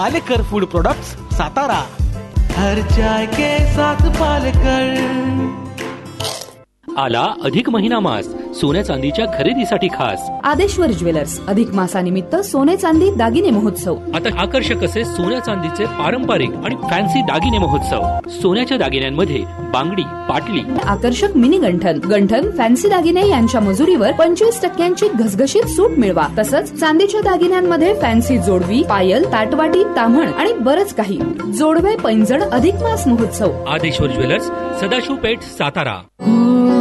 Palekar food products, Satara. हर चाय के साथ पालेकर. आला अधिक महिना मास, सोन्या चांदीच्या खरेदीसाठी खास. आदेश्वर ज्वेलर्स अधिक मासानिमित्त सोने चांदी दागिने महोत्सव. आता आकर्षक असे सोन्या चांदीचे पारंपरिक आणि फॅन्सी दागिने महोत्सव. सोन्याच्या दागिन्यांमध्ये बांगडी, पाटली, आकर्षक मिनी गंठन फॅन्सी दागिने यांच्या मजुरीवर 25% घसघशीत सूट मिळवा. तसंच चांदीच्या दागिन्यांमध्ये फॅन्सी जोडवी, पायल, ताटवाटी, ताम्हण आणि बरच काही. जोडवे पैंजण अधिक मास महोत्सव. आदेश्वर ज्वेलर्स, सदाशिव पेठ, सातारा.